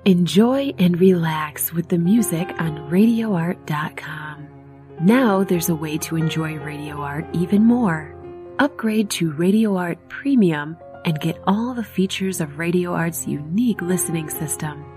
Enjoy and relax with the music on RadioArt.com. Now there's a way to enjoy Radio Art even more. Upgrade to Radio Art Premium and get all the features of Radio Art's unique listening system.